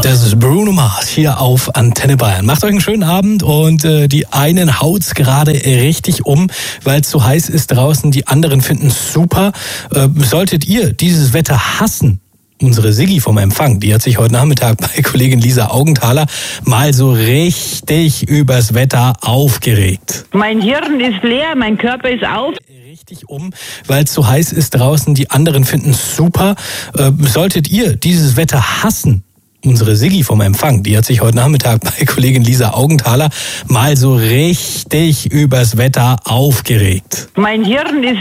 Das ist Bruno Mars hier auf Antenne Bayern. Macht euch einen schönen Abend und die einen haut's gerade richtig um, weil es so heiß ist draußen. Die anderen finden es super. Solltet ihr dieses Wetter hassen, unsere Siggi vom Empfang, die hat sich heute Nachmittag bei Kollegin Lisa Augenthaler mal so richtig übers Wetter aufgeregt. Mein Hirn ist leer, mein Körper ist auf. Richtig um, weil es so heiß ist draußen. Die anderen finden es super. Solltet ihr dieses Wetter hassen, unsere Siggi vom Empfang, die hat sich heute Nachmittag bei Kollegin Lisa Augenthaler mal so richtig übers Wetter aufgeregt. Mein Hirn ist